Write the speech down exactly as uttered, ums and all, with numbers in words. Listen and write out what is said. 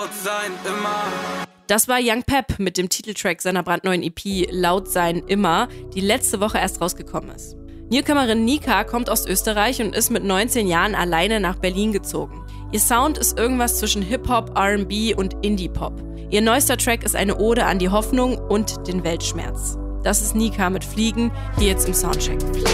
Sein immer. Das war Young Pep mit dem Titeltrack seiner brandneuen E P Laut sein immer, die letzte Woche erst rausgekommen ist. Newcomerin Nika kommt aus Österreich und ist mit neunzehn Jahren alleine nach Berlin gezogen. Ihr Sound ist irgendwas zwischen Hip-Hop, R and B und Indie-Pop. Ihr neuester Track ist eine Ode an die Hoffnung und den Weltschmerz. Das ist Nika mit Fliegen, hier jetzt im Soundcheck.